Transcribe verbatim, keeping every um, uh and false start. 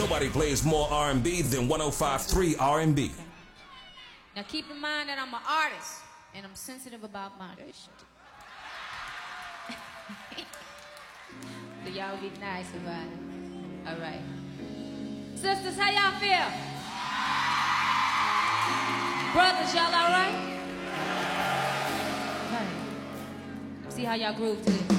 Nobody plays more R and B than one oh five point three R and B. Now keep in mind that I'm an artist, and I'm sensitive about my shit. So y'all be nice about it. All right. Sisters, how y'all feel? Brothers, y'all all right? Okay. See how y'all groove to this.